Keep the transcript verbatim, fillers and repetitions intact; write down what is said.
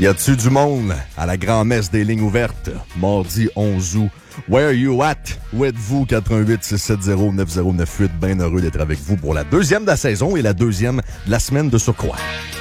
Y a-tu du monde à la grand-messe des lignes ouvertes, mardi onze août? Where you at? Où êtes-vous? quatre un huit, six sept zéro, neuf zéro neuf huit. Bien heureux d'être avec vous pour la deuxième de la saison et la deuxième de la semaine de surcroît.